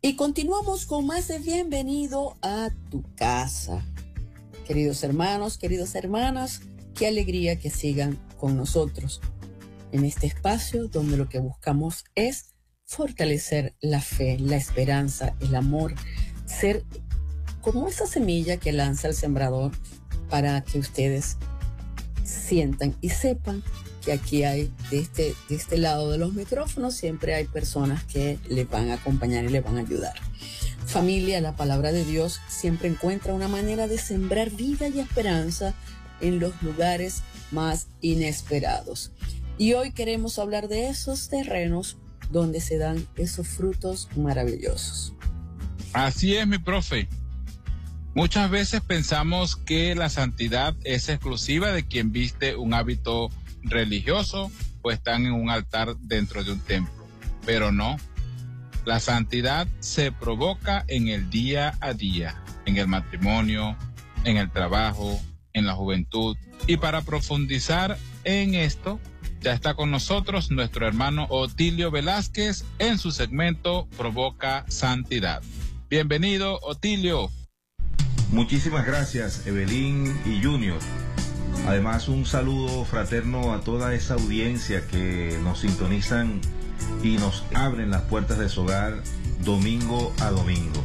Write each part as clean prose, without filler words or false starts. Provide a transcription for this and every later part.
Y continuamos con más de Bienvenido a tu casa. Queridos hermanos, queridas hermanas, qué alegría que sigan con nosotros en este espacio donde lo que buscamos es fortalecer la fe, la esperanza, el amor, ser como esa semilla que lanza el sembrador para que ustedes sientan y sepan que aquí hay, de este lado de los micrófonos, siempre hay personas que les van a acompañar y les van a ayudar. Familia, la palabra de Dios siempre encuentra una manera de sembrar vida y esperanza en los lugares más inesperados. Y hoy queremos hablar de esos terrenos donde se dan esos frutos maravillosos. Así es, mi profe. Muchas veces pensamos que la santidad es exclusiva de quien viste un hábito religioso o están en un altar dentro de un templo, pero no. La santidad se provoca en el día a día, en el matrimonio, en el trabajo, en la juventud. Y para profundizar en esto, ya está con nosotros nuestro hermano Otilio Velázquez en su segmento Provoca Santidad. Bienvenido, Otilio. Muchísimas gracias, Evelyn y Junior. Además, un saludo fraterno a toda esa audiencia que nos sintonizan y nos abren las puertas de su hogar domingo a domingo.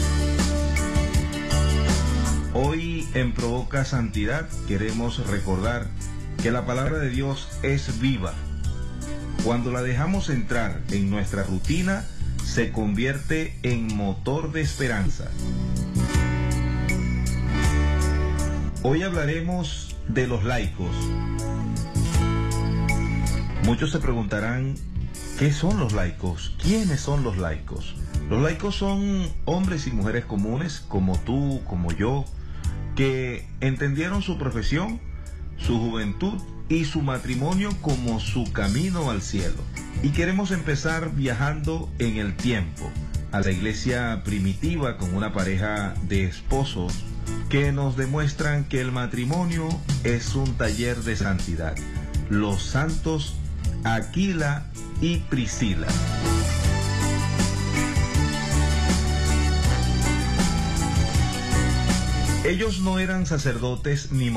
Hoy en Provoca Santidad queremos recordar que la palabra de Dios es viva. Cuando la dejamos entrar en nuestra rutina, se convierte en motor de esperanza. Hoy hablaremos de los laicos. Muchos se preguntarán, ¿qué son los laicos? ¿Quiénes son los laicos? Los laicos son hombres y mujeres comunes, como tú, como yo, que entendieron su profesión, su juventud y su matrimonio como su camino al cielo. Y queremos empezar viajando en el tiempo, a la iglesia primitiva con una pareja de esposos que nos demuestran que el matrimonio es un taller de santidad. Los santos Aquila y Priscila. Ellos no eran sacerdotes ni